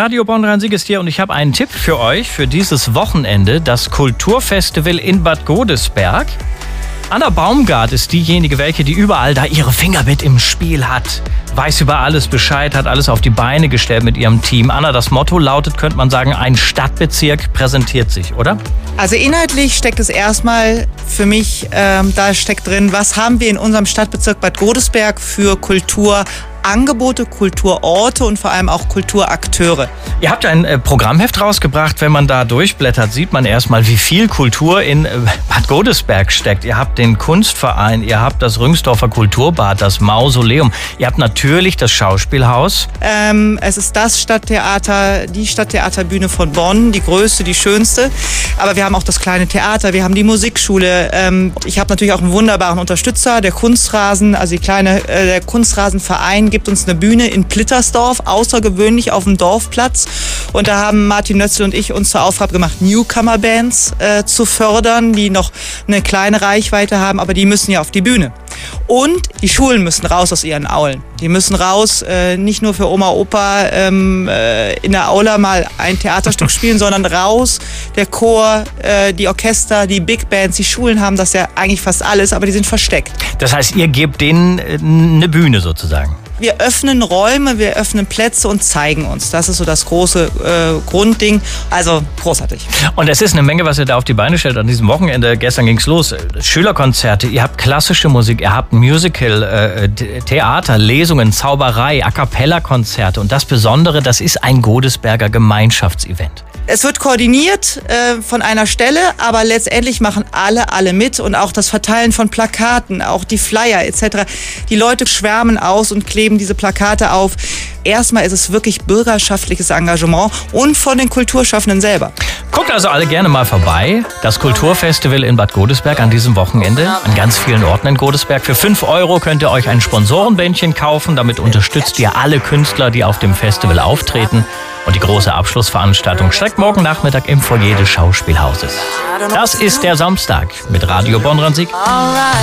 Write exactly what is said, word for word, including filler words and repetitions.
Radio Bonn-Rhein-Sieg ist hier und ich habe einen Tipp für euch für dieses Wochenende, das Kulturfestival in Bad Godesberg. Anna Baumgart ist diejenige, welche die überall da ihre Finger mit im Spiel hat. Weiß über alles Bescheid, hat alles auf die Beine gestellt mit ihrem Team. Anna, das Motto lautet, könnte man sagen, ein Stadtbezirk präsentiert sich, oder? Also inhaltlich steckt es erstmal für mich, ähm, da steckt drin, was haben wir in unserem Stadtbezirk Bad Godesberg für Kulturangebote, Kulturorte und vor allem auch Kulturakteure. Ihr habt ein äh, Programmheft rausgebracht. Wenn man da durchblättert, sieht man erstmal, wie viel Kultur in äh, Bad Godesberg steckt. Ihr habt den Kunstverein, ihr habt das Rüngsdorfer Kulturbad, das Mausoleum. Ihr habt natürlich das Schauspielhaus. Ähm, es ist das Stadttheater, die Stadttheaterbühne von Bonn, die größte, die schönste. Aber wir haben auch das kleine Theater, wir haben die Musikschule. Ähm, ich habe natürlich auch einen wunderbaren Unterstützer, der Kunstrasen, also die kleine, äh, der Kunstrasenverein gibt uns eine Bühne in Plittersdorf, außergewöhnlich auf dem Dorfplatz. Und da haben Martin Nötzl und ich uns zur Aufgabe gemacht, Newcomer-Bands äh, zu fördern, die noch eine kleine Reichweite haben, aber die müssen ja auf die Bühne. Und die Schulen müssen raus aus ihren Aulen. Die müssen raus, äh, nicht nur für Oma, Opa ähm, äh, in der Aula mal ein Theaterstück spielen, sondern raus, der Chor, äh, die Orchester, die Big Bands, die Schulen haben das ja eigentlich fast alles, aber die sind versteckt. Das heißt, ihr gebt denen äh, eine Bühne sozusagen? Wir öffnen Räume, wir öffnen Plätze und zeigen uns. Das ist so das große äh, Grundding. Also großartig. Und es ist eine Menge, was ihr da auf die Beine stellt an diesem Wochenende. Gestern ging's los. Schülerkonzerte, ihr habt klassische Musik, ihr habt Musical, äh, Theater, Lesungen, Zauberei, A-Cappella-Konzerte. Und das Besondere, das ist ein Godesberger Gemeinschaftsevent. Es wird koordiniert äh, von einer Stelle, aber letztendlich machen alle, alle mit. Und auch das Verteilen von Plakaten, auch die Flyer et cetera. Die Leute schwärmen aus und kleben diese Plakate auf. Erstmal ist es wirklich bürgerschaftliches Engagement und von den Kulturschaffenden selber. Guckt also alle gerne mal vorbei. Das Kulturfestival in Bad Godesberg an diesem Wochenende. An ganz vielen Orten in Godesberg. Für fünf Euro könnt ihr euch ein Sponsorenbändchen kaufen. Damit unterstützt ihr alle Künstler, die auf dem Festival auftreten. Und die große Abschlussveranstaltung steigt morgen Nachmittag im Foyer des Schauspielhauses. Das ist der Samstag mit Radio Bonn-Rhein-Sieg.